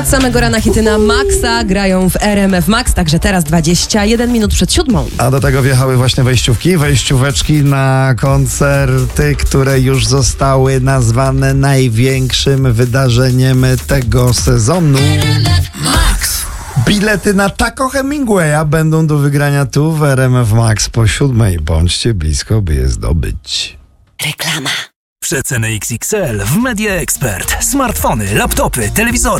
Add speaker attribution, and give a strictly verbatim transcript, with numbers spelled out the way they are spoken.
Speaker 1: Od samego rana hity na maksa grają w R M F Max, także teraz dwadzieścia jeden minut przed siódmą.
Speaker 2: A do tego wjechały właśnie wejściówki, wejścióweczki na koncerty, które już zostały nazwane największym wydarzeniem tego sezonu. Max! Bilety na Taco Hemingwaya będą do wygrania tu w R M F Max po siódmej. Bądźcie blisko, by je zdobyć.
Speaker 1: Reklama.
Speaker 3: Przeceny X X L w Media Expert. Smartfony, laptopy, telewizory.